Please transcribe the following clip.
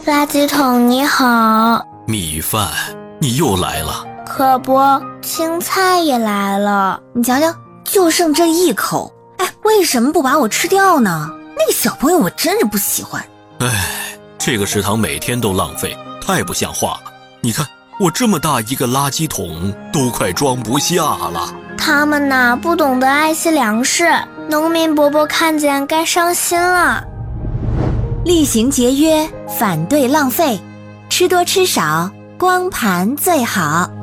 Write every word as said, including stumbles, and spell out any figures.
垃圾桶你好。 米饭，你又来了。 可不，青菜也来了。 你瞧瞧，就剩这一口，哎，为什么不把我吃掉呢？那个小朋友我真是不喜欢。 哎，这个食堂每天都浪费，太不像话了。你看我这么大一个垃圾桶都快装不下了。 他们呐，不懂得爱惜粮食，农民伯伯看见该伤心了。 厉行节约，反对浪费，吃多吃少，光盘最好。